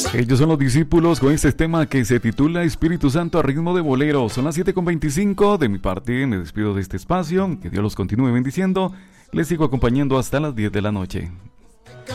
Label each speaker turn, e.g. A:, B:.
A: Ellos son los discípulos con este tema que se titula Espíritu Santo a ritmo de bolero. Son las 7:25. De mi parte me despido de este espacio. Que Dios los continúe bendiciendo. Les sigo acompañando hasta las 10 de la noche.